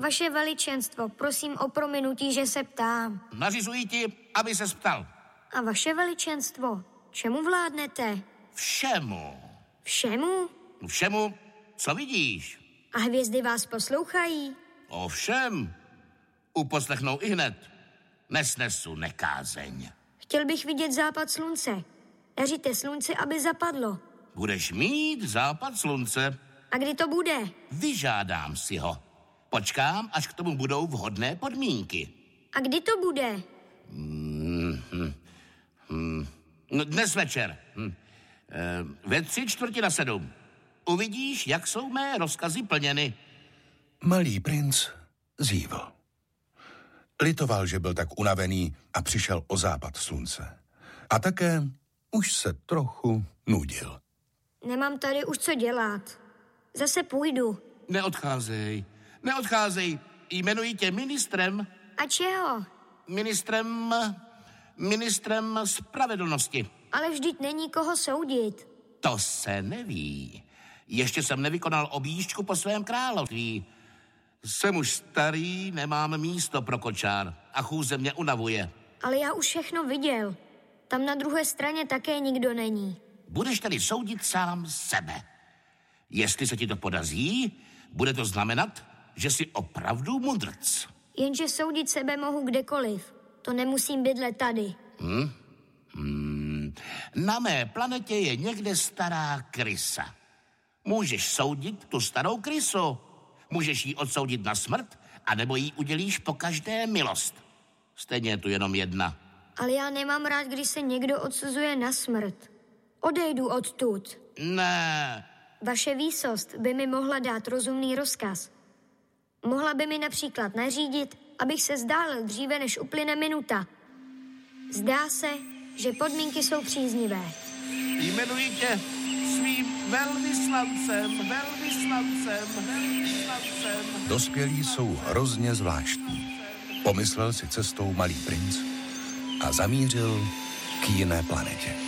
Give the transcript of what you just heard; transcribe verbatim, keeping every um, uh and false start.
Vaše veličenstvo, prosím o prominutí, že se ptám. Nařizuji ti, aby ses ptal. A vaše veličenstvo, čemu vládnete? Všemu. Všemu? Všemu, co vidíš. A hvězdy vás poslouchají? Ovšem. Uposlechnou i hned. Nesnesu nekázeň. Chtěl bych vidět západ slunce. Daříte slunci, aby zapadlo. Budeš mít západ slunce. A kdy to bude? Vyžádám si ho. Počkám, až k tomu budou vhodné podmínky. A kdy to bude? Hmm, hmm, hmm. No, dnes večer. Hmm. E, ve tři čtvrti na sedm. Uvidíš, jak jsou mé rozkazy plněny. Malý princ zívl. Litoval, že byl tak unavený a přišel o západ slunce. A také už se trochu nudil. Nemám tady už co dělat. Zase půjdu. Neodcházej, neodcházej. Jmenuji tě ministrem. A čeho? Ministrem, ministrem spravedlnosti. Ale vždyť není koho soudit. To se neví. Ještě jsem nevykonal objížďku po svém království. Jsem už starý, nemám místo pro kočár a chůze mě unavuje. Ale já už všechno viděl. Tam na druhé straně také nikdo není. Budeš tedy soudit sám sebe. Jestli se ti to podaří, bude to znamenat, že jsi opravdu mudrc. Jenže soudit sebe mohu kdekoliv. To nemusím bydlet tady. Hmm? Hmm. Na mé planetě je někde stará krysa. Můžeš soudit tu starou krysu. Můžeš ji odsoudit na smrt, anebo jí udělíš po každé milost. Stejně je tu jenom jedna. Ale já nemám rád, když se někdo odsuzuje na smrt. Odejdu odtud. Ne. Vaše výsost by mi mohla dát rozumný rozkaz. Mohla by mi například nařídit, abych se vzdálil dříve, než uplyne minuta. Zdá se, že podmínky jsou příznivé. Jmenuji tě svým velvyslancem, velvyslancem, velvyslancem. Dospělí jsou hrozně zvláštní. Pomyslel si cestou malý princ a zamířil k jiné planetě.